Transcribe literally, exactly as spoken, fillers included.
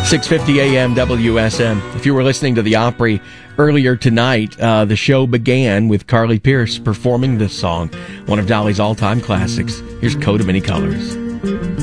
six fifty A M W S M. If you were listening to the Opry earlier tonight, uh, the show began with Carly Pearce performing this song, one of Dolly's all-time classics. Here's Coat of Many Colors.